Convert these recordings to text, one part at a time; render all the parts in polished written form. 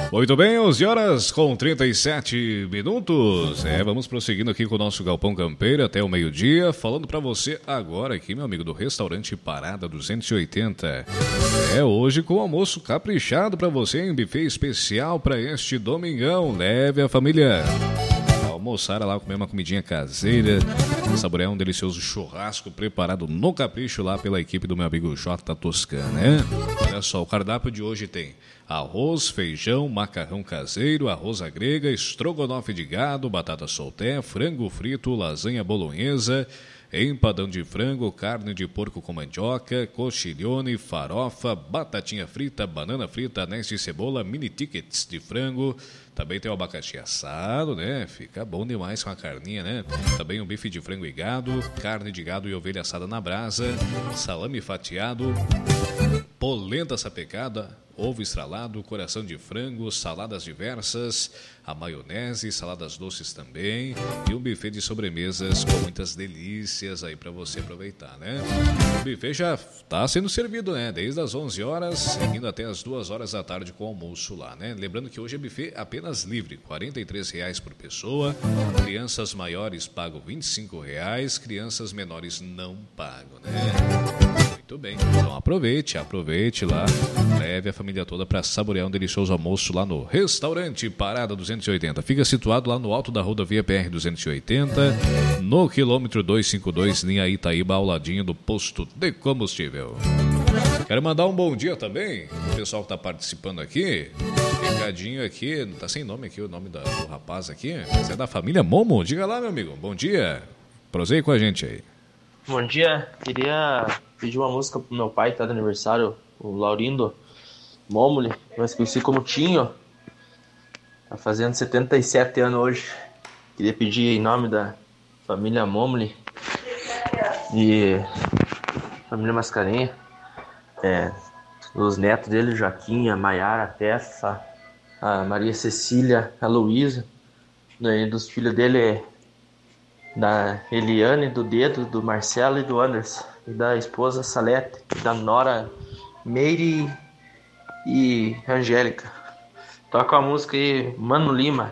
Muito bem, 11 horas com 37 minutos. Vamos prosseguindo aqui com o nosso Galpão Campeiro até o meio-dia, falando para você agora aqui, meu amigo, do restaurante Parada 280. Hoje com almoço caprichado para você, um buffet especial para este domingão. Leve a família almoçar lá, comer uma comidinha caseira, saborear um delicioso churrasco preparado no capricho lá pela equipe do meu amigo J Toscana, né? Olha só, o cardápio de hoje tem arroz, feijão, macarrão caseiro, arroz à grega, estrogonofe de gado, batata solté, frango frito, lasanha bolonhesa, empadão de frango, carne de porco com mandioca, cochilhone, farofa, batatinha frita, banana frita, anéis de cebola, mini tickets de frango. Também tem o abacaxi assado, né? Fica bom demais com a carninha, né? Também um bife de frango e gado, carne de gado e ovelha assada na brasa, salame fatiado, polenta sapecada, ovo estralado, coração de frango, saladas diversas, a maionese, saladas doces também e um buffet de sobremesas com muitas delícias aí para você aproveitar, né? O buffet já está sendo servido, né? Desde as 11 horas, seguindo até as 2 horas da tarde com almoço lá, né? Lembrando que hoje é buffet apenas livre, R$ 43,00 por pessoa, crianças maiores pagam R$ 25,00, crianças menores não pagam, né? Muito bem, então aproveite lá, leve a família toda para saborear um delicioso almoço lá no restaurante Parada 280. Fica situado lá no alto da rodovia PR 280, no quilômetro 252, linha Itaíba, ao ladinho do posto de combustível. Quero mandar um bom dia também pro pessoal que está participando aqui. Recadinho aqui, não tá sem nome aqui o nome do rapaz aqui, mas é da família Momo. Diga lá, meu amigo, bom dia. Prosegue com a gente aí. Bom dia, queria pedir uma música pro meu pai, tá de aniversário, o Laurindo Momoli, mais conhecido como Tinho, tá fazendo 77 anos hoje. Queria pedir em nome da família Momoli e família Mascarenha, os netos dele, Joaquim, a Maiara, a Tessa, a Maria Cecília, a Luísa, e dos filhos dele da Eliane, do Dedo, do Marcelo e do Anderson, e da esposa Salete, da nora Meire e Angélica. Toca a música aí, Mano Lima.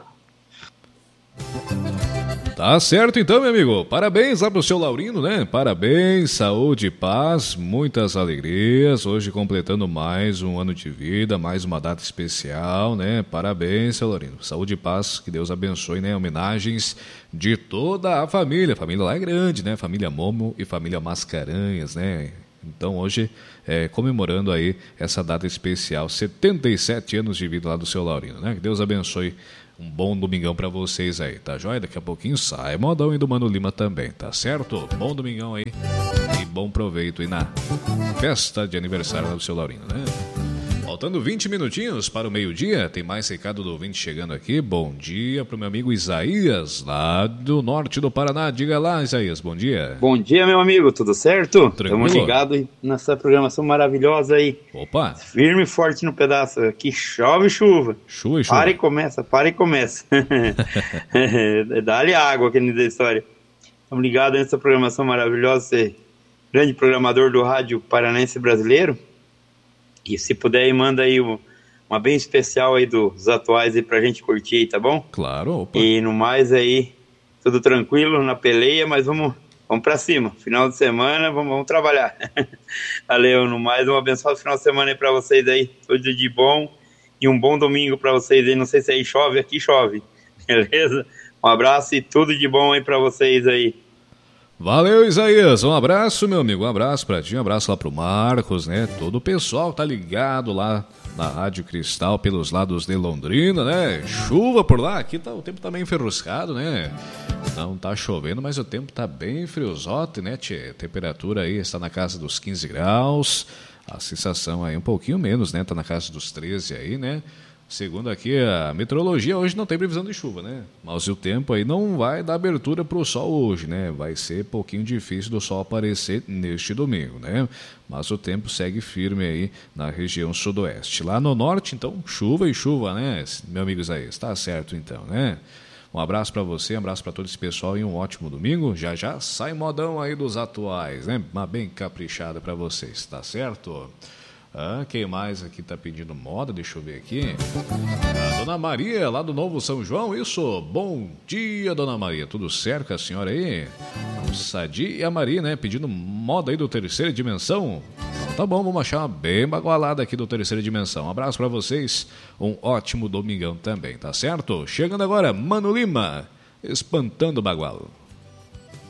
Tá certo então, meu amigo. Parabéns lá pro seu Laurindo, né? Parabéns, saúde, paz, muitas alegrias. Hoje completando mais um ano de vida, mais uma data especial, né? Parabéns, seu Laurindo. Saúde e paz, que Deus abençoe, né? Homenagens de toda a família. A família lá é grande, né? Família Momo e família Mascarenhas, né? Então hoje, comemorando aí essa data especial, 77 anos de vida lá do seu Laurindo, né? Que Deus abençoe. Um bom domingão pra vocês aí, tá joia? Daqui a pouquinho sai modão e do Mano Lima também, tá certo? Bom domingão aí e bom proveito aí na festa de aniversário do seu Laurindo, né? Faltando 20 minutinhos para o meio-dia, tem mais recado do ouvinte chegando aqui. Bom dia pro meu amigo Isaías, lá do norte do Paraná. Diga lá, Isaías, bom dia. Bom dia, meu amigo, tudo certo? Tranquilo? Estamos ligados nessa programação maravilhosa aí. Opa! Firme e forte no pedaço. Aqui chove chuva. Chuva e chuva. Para e começa. Dá-lhe água aqui da história. Estamos ligados nessa programação maravilhosa. Você, grande programador do rádio paranense brasileiro. E se puder aí, manda aí uma bem especial aí dos atuais aí pra gente curtir aí, tá bom? Claro, opa. E no mais aí, tudo tranquilo na peleia, mas vamos pra cima. Final de semana, vamos trabalhar. Valeu, no mais, um abençoado final de semana aí pra vocês aí. Tudo de bom e um bom domingo pra vocês aí. Não sei se aí chove, aqui chove. Beleza? Um abraço e tudo de bom aí pra vocês aí. Valeu, Isaías, um abraço, meu amigo, um abraço pra ti, um abraço lá pro Marcos, né, todo o pessoal tá ligado lá na Rádio Cristal pelos lados de Londrina, né, chuva por lá, aqui o tempo tá meio enferruscado, né, não tá chovendo, mas o tempo tá bem friozote, né, tchê? A temperatura aí está na casa dos 15 graus, a sensação aí um pouquinho menos, né, tá na casa dos 13 aí, né. Segundo aqui a meteorologia, hoje não tem previsão de chuva, né? Mas o tempo aí não vai dar abertura para o sol hoje, né? Vai ser pouquinho difícil do sol aparecer neste domingo, né? Mas o tempo segue firme aí na região sudoeste. Lá no norte, então, chuva e chuva, né? Meu amigo Isaías, tá certo então, né? Um abraço para você, um abraço para todo esse pessoal e um ótimo domingo. Já já sai modão aí dos atuais, né? Uma bem caprichada para vocês, tá certo? Quem mais aqui tá pedindo moda? Deixa eu ver aqui. A Dona Maria, lá do Novo São João, isso. Bom dia, Dona Maria. Tudo certo com a senhora aí? O Sadi e a Maria, né? Pedindo moda aí do Terceira Dimensão. Então, tá bom, vamos achar uma bem bagualada aqui do Terceira Dimensão. Um abraço pra vocês. Um ótimo domingão também, tá certo? Chegando agora, Mano Lima, espantando o bagual.